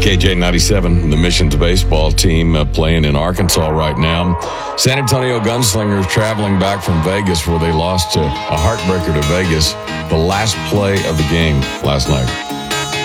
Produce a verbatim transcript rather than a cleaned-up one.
K J ninety-seven, the Missions baseball team uh, playing in Arkansas right now. San Antonio Gunslingers traveling back from Vegas where they lost to a heartbreaker to Vegas, the last play of the game last night.